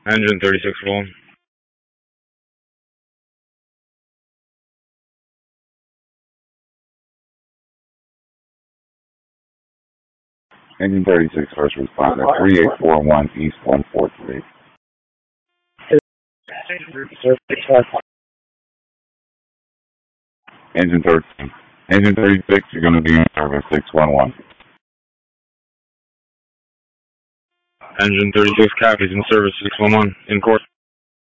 Engine 36 rolling. Engine 36, first responder, 3841 East 143. Engine 13. Engine 36, you're going to be in service 611. Engine 36 copies in service 611 in course.